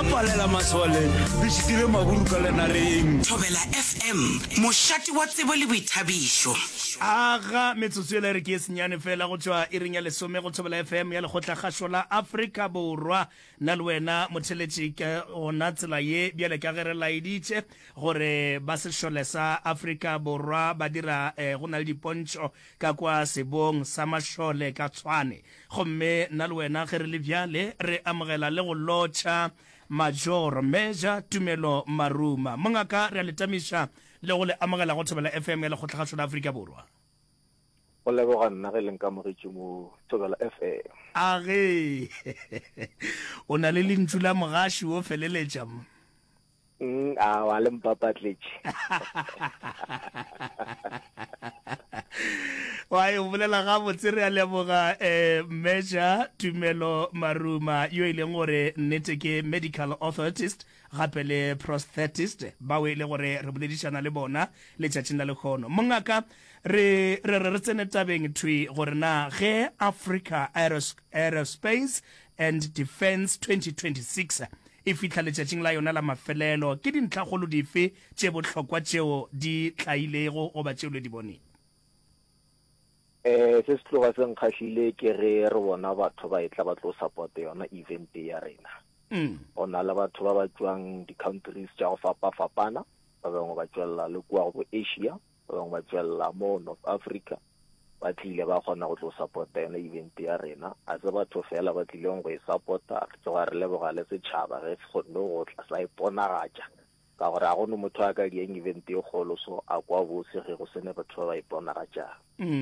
palela masole re šitile maburu ka lenareng Thobela FM mošate wa tsebo le boithabišo aga metsotso ele re ke senyane fela go tšwa e reng ya lesome go Thobela FM ya lekgotla la Afrika Borwa na le wena motheletši ke ona tsela ye bjale ka ge re laeditše gore ba sešole sa Afrika Borwa ba dira go na le dipontšho ka kwa sebong sa mašole ka tshwane gomme na le wena ge re le bjale re amogela le go lotšha Major Meja Tumelo Maruma mongaka re a letamiša le go le amogela go Thobela FM ya lekgotla la Afrika Borwa go leboga nna ge leng ka mogetše mo Thobela FM age o na le lentšu la mogaši o feleletša wa le mpapatletše wa e bolela ga botse re a leboga Meja Tumelo Maruma yo e leng gore nnete ke medical orthotist gape le prosthetist ba o e le gore re boledišana le bona letšatšing la lekgono mongaka re tsene tabeng thui gore na ge Africa Aerospace and Defense 2026 e fitla letšatšing la yona la mafelelo ke dintlhagolo dife tše bohlokwa tšeo di tlailego goba tšeo le di boneng se se tloga se nkgahlile ke re bona batho ba etla ba tlo support yona event ya rena o na le batho ba ba tswang di-countries tša go fapa-fapana ba bangwe ba tswelela le kua go Asia ba bangwe ba tswelela mo North Africa ba tlile ba kgona go tlo supporta yona event ya rena a se batho fela ba tlileng go e supporta re tloga re leboga le setšhaba ge se kgonne go tla sa iponagatša ka gore a gone motho a ka dieng event e kgolo so a kwa bose ge go sene batho ba ba iponagatšang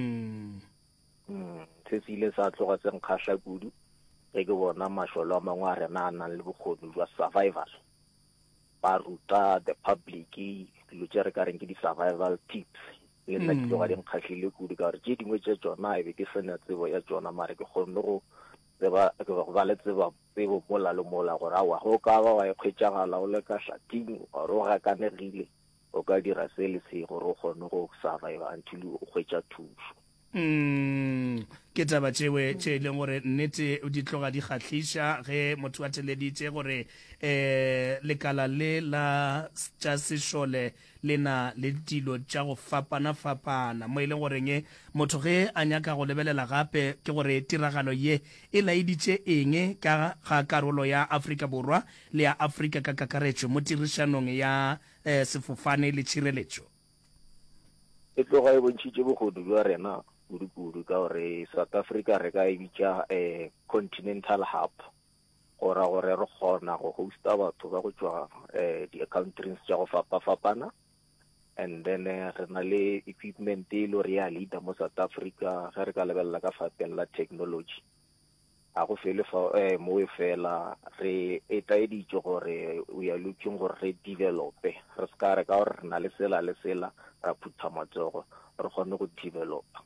se se ile sa tloga se nkgašla kudu ge ke bona mašole a mangwe a rena a nang le bokgoni jwa survival ba ruta the public dilo tše re ka reng ke di-survival tips le nna ke tloga di nkgahlile kudu ka gore tše dingwe tše tsona e be ke sena tsebo ya tsona mare ke kgonne go ba le tsebo mola le mola gore awa go ka ba wa ekgwetšagala o le ka hlating gore o gakanegile o ka dira se le se gore o kgone go survive until o hwetša thušo ke taba tšewe tše e leng gore nnete di tloga di kgahlisa ge motho a theleditše gore lekala le la tša sešole le na le dilo tša go fapana-fapana mo e leng goreng motho ge a nyaka go lebelela gape ke gore tiragalo ye e laeditše eng ka ga karolo ya Afrika Borwa le ya Afrika ka kakaretšo mo tirišanong ya sefofane le tšhireletšo e tloga e bontšhitše bokgoni jwa rena kudu ka gore South Africa re ka e bitša continental hub gore re kgona go hosta batho ba go tšwa di-countries tša go fapa-fapana and then re na le equipment e le re ya leader mo South Africa ge re ka lebelela ka fapeng la technology a go fele mo e fela re etaeditše gore we are looking gore re develope re ska re ka gore re na le sela le sela ra phutha matsogo re kgone go developa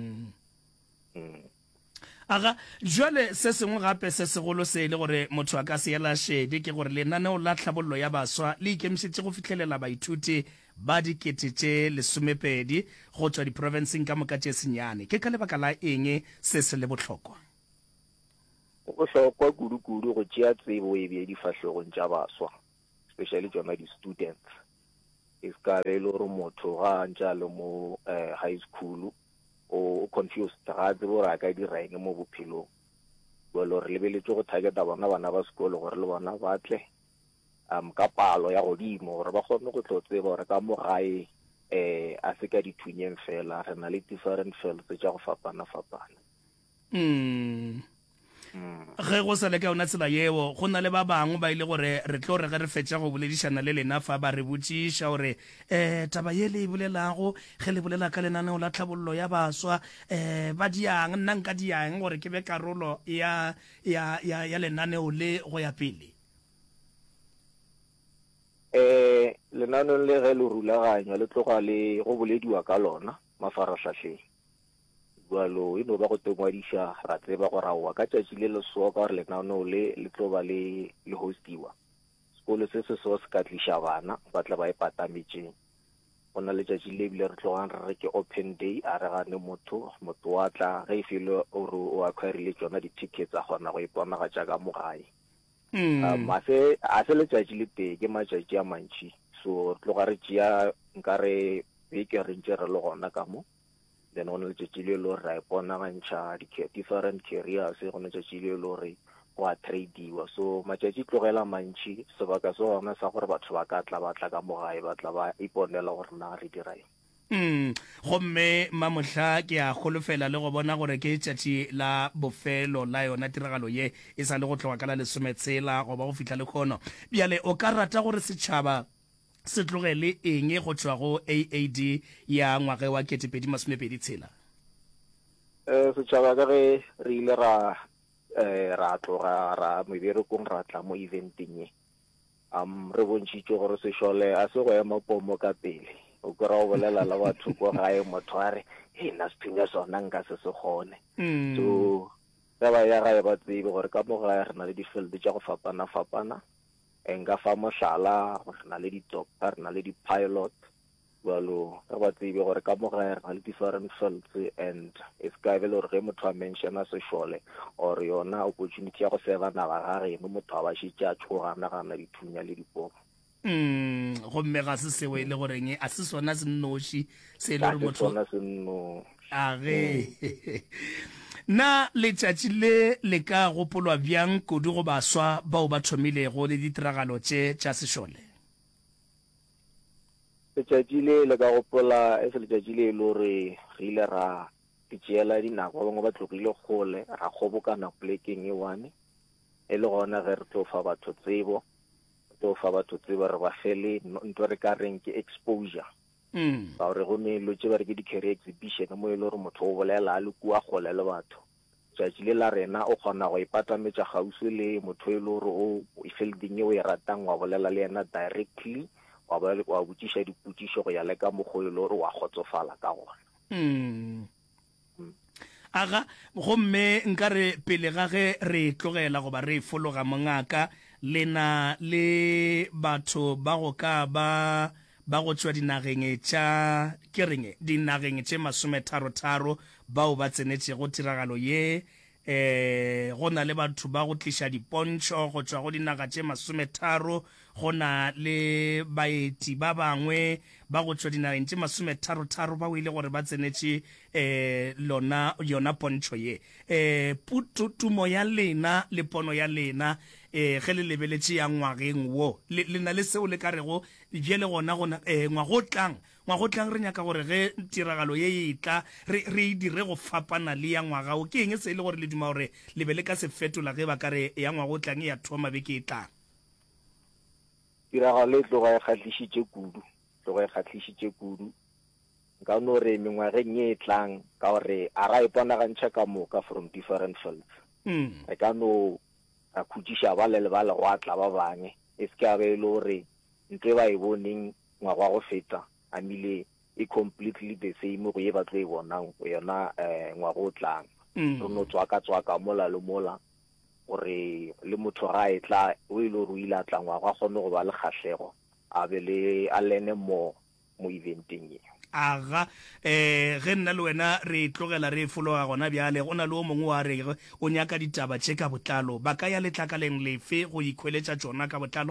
aga jwale se sengwe gape se segolo se le gore motho a ka se ela shedi ke gore lenaneo la tlhabollo ya baswa le ikemišitše go fitlhelela baithuti ba dikete tše 12 go tšwa diprovinceng ka moka tše senyane ke ka lebaka la eng se se le bohlokwa go bohlokwa kudu go tšea tsebo e bje difahlegong tša baswa especially tšona di-students e ska be le gore motho ga ntša le mo high school o confused ga tsebe gore a ka dira eng mo bophelong bole gore lebeletše go targeta bana ba sekolo gore le bona ba tle ka palo ya godimo gore ba kgone go tlo tseba gore ka mo gae a se ka dithunyeng fela re na le different fields tša go fapana-fapana ge go sa le ka yona tsela yeo go na le ba bangwe ba ile gore re tlo re ge re fetša go boledišana le lena fa ba re botšiša gore taba ye le e bolelago ge le bolela ka lenaneo la tlhabollo ya baswa ba diang nna nka diang gore ke be karolo ya lenaneo le go ya pele lenaneo le ge le rulaganywa le tloga le go bolediwa ka lona mafaratlhatlheng balo e no ba go tengwadiša ra tseba gore aowa ka tšatši le lesoa ka gore lenaneo le tlo ba le hostiwa sekolo se se seo se ka tliša bana ba tla ba e patametšeng go na le tšatši le ebile re tlogang re ke open day a re gane motho wa tla ge e fele ore o acquirile tšona di-tickets a kgona go iponagatša ka mo gae a se letšatši le tee ke matšatši a mantši, so re tloga re tšea nkare beke re ntše re le gona ka mo, then go ne letšatši le le gore ra iponagantšha different careers, go ne letšatši le le gore go a tradiwa. So matšatši tlogela mantši, sebaka se gona sa gore batho ba ka tla batla ka mogae ba tla ba iponela gore na re diraeng. Gomme Mamohla ke a golofela le go bona gore ke tšatši la bofelo la yona tiragalo ye e sa le go tloga ka la 16 go ba go fihla le kgono. Bjale o ka rata gore setšhaba se tlogele eng go tšwa go AAD ya ngwage wa 2026? Setšhaba ka ge re ile ra tloga ra meberekong ra tla mo eventing ye, re bontšhitše gore sešole a se go ema pomo ka pele. O kora o bolela la batho ko gae motho a re nna sephinya sona nka se se kgone. So ge ba ya gae ba tsebe gore ka mo gae re na le di-field tša go fapana-fapana, nka fa mohlala re na le di-doctor, re na le di-pilot, balo ge ba tsebe gore ka mo gae re na le different fields, and e se ka be le gore ge motho a mentiona sešole or yona opportunity ya go seva naga ga geno motho a ba šitše a tšhoganagana dithunya le dipomo. Gomme ga se sewe le goreng a se sona sennoši se le gore motho age na letšatši le ka gopolwa bjang kudu go baswa bao ba thomilego le ditiragalo tša sešole? Letšatši le ka gopola e se letšatši le le gore re ile ra ditšeela dinako bangwe ba tlogile kgole ra kgobokana plekeng e one, e le gona ge re tlo fa batho tsebo re ba fele nto re ka reng ke exposure. Ka gore go ne lo tse ba re ke di-career exhibition mo e le gore motho o bolela a le kua kgole le batho. Tšatši le la rena o kgona go ipatametša gausi le motho e le gore o fielding e o e ratang wa bolela le yena directly, wa botšiša dipotšišo go ya le ka mokgwa e le gore wa kgotsofala ka gona. Aga gomme nkare pele ga ge re tlogela goba re fologa mongaka lena le batho ba go ka ba go tšwa dinageng tša kereng dinageng tše 33 bao ba tsenetšego tiragalo ye, go na le batho ba go tliša dipontšho go tšwa go dinaga tše 30, go na le baeti ba bangwe ba go tšwa dinageng tše 33 ba o ile gore ba tsenetše yona pontšho ye. Tumo ya lena le pono ya lena ge le lebeletše ya ngwageng wo le na le seo le ka rego bjele gona ngwagotlang re nyaka gore ge tiragalo ye e tla re dire go fapana le ya ngwagao, ke eng se e le gore le duma gore le be le ka se fetola ge ba ka re ya ngwagotlang ya thoma beke e tlang? Tiragalo e tloga e kgatlhišitše kudu nka no re mengwageng ye e tlang ka gore a ra iponagantšha ka moka from different fields. Re ka no a khutiša ba le ba legwatla ba bangwe e se ka be le gore ntle ba e boneng ngwaga go feta amile e completely the same go ye ba tlo e bonang go yona ngwaga o tlang. Re no tswaka mola le mola gore le motho ga e tla o ile gore o ile a tla ngwaga kgone go ba le kgatlhego a be le a lene mo eventing ye. Aga ge nna le wena re tlogela re fologa gona bjale go na le o mongwe wa re o nyaka ditaba tše ka botlalo, ba ka ya letlakaleng lefe go ikhweletša tšona ka botlalo?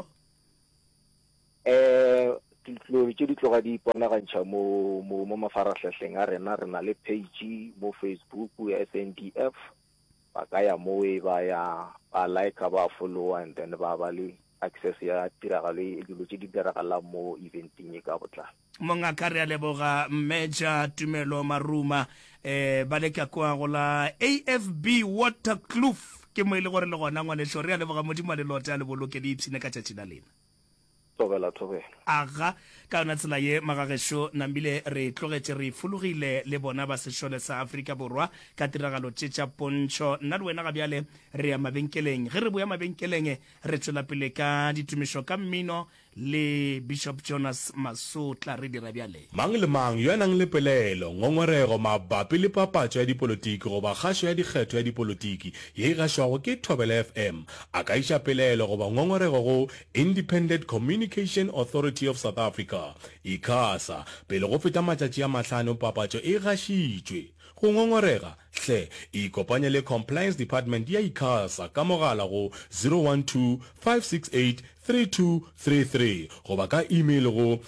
Ditlori tše di tloga di iponagantšha mo mafaratlhatlheng a rena, re na le page mo Facebook ya SNDF, ba ka ya mo ba like ba followa and then ba le access ya tiragalo e dilo tše di diragalang mo eventing e ka botlalo. Mongaka re a leboga Mmeja Tumelo Maruma ba le ka kwa go la AFB Waterkloof ke mo ile gore le gona ngwanešo re a leboga modimo le lote a le boloke le ipshine ka tšatši la lena. Thobela. Aga ka yona tsela ye magagesho nambile re tlogetše re fologile le bona ba sešole sa Afrika Borwa ka tiragalo tše tša pontšho. Nna le wena ga bjale re ya mabenkeleng, ge re boya mabenkeleng re tšwela pele ka ditumišo ka mmino le Bishop Jonas Masotla re dira bjale. Mang le mang yo a nang le pelelo ngongorego mabapi le papatšo ya dipolotiki goba kgašo ya dikgetho ya dipolotiki ye e gašwago ke Thobela FM a ka iša pelelo goba ngongorego go Independent Communication Authority of South Africa ICASA pele go feta matšatši a 5 papatšo e gašitšwe go ngongorega hle ikopanye le compliance department ya ICASA ka mogala go 012 568 3233 goba ka email go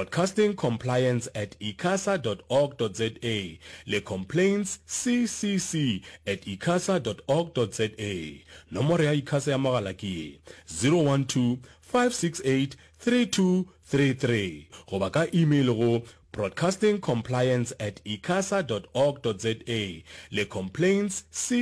broadcastingcompliance@icasa.org.za le complaints ccc@icasa.org.za. Nomoro ya ICASA ya mogala ke 012 568 3233 goba ka email go broadcastingcompliance@icasa.org.za le complaints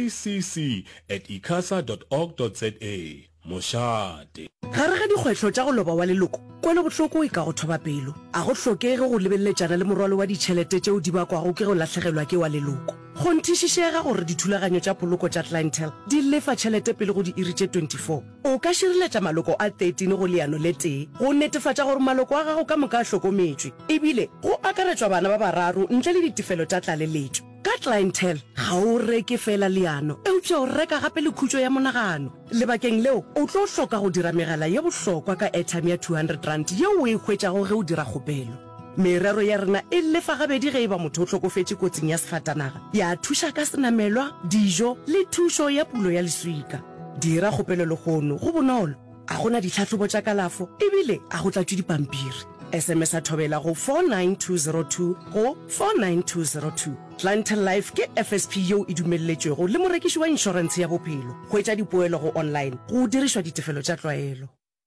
ccc@icasa.org.za. Moshate ga re ga dikgwetlho tša go loba wa leloko kwele botlhoko e ka go thoba pelo a go tlhokege go lebeleletsana le morwalo wa ditšhelete tšeo di bakwago ke go latlhegelwa ke wa leloko go nthišišega gore dithulaganyo tša poloko tša clientele di lefa tšhelete pele go di iri tše 24 o ka šireletša maloko a 13 go leano le tee go netefatša gore maloko a gago ka moka a hlokometswe ebile go akaretswa bana ba bararo ntle le ditefelo tša tlaleletšo ka clientele ga o reke fela leano eupša o reka gape le khutšo ya monagano lebakeng leo o tlo hloka go dira megala ye bohlokwa ka airtime ya 200 rand yeo o e hwetšago ge o dira kgopelo merero ya rena e lefa gabedi ge e ba motho o hlokofetše kotsing ya sefatanaga ya thuša ka senamelwa dijo le thušo ya pulo ya leswika dira kgopelo legono go bonolo a gona ditlhatlhobo tša kalafo ebile a go tlatšwe dipampiri SMS a thobela go 49202 go 49202 Clientele Life ke FSP yeo e dumelletšwego le morekiši wa inšorense ya bophelo go etša dipoelo go online go dirišwa ditefelo tša tlwaelo.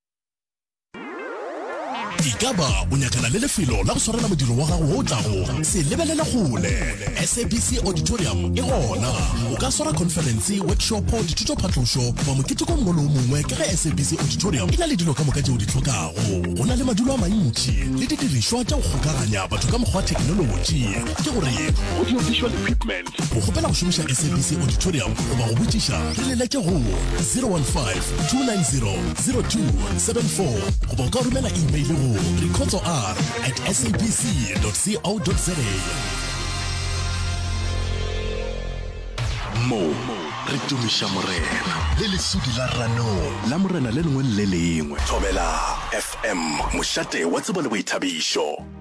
Ikaba o nyakana le lefelo la go swarela modiro wa gago o tlago se lebelela gole SABC Auditorium e gona o ka swara conference workshop dithuto phatlošo ba moketeko mongwe le mongwe ka ga SABC Auditorium e na le dilo ka moka tšeo di tlhokago go na le madulo a mantši le didirišwa tša go kgokaganya batho ka mokgwa wa thekenoloji ke gore audio visual equipment go gopela go šomiša SABC Auditorium goba go botšiša re leleke go 015-290-0274 goba o ka romela email go recordsor@sabc.co.za. Mo re tumiša morena le lesudi la rano la morena le lengwe le lengwe thobela FM mošate wa tsebo le boithabišo.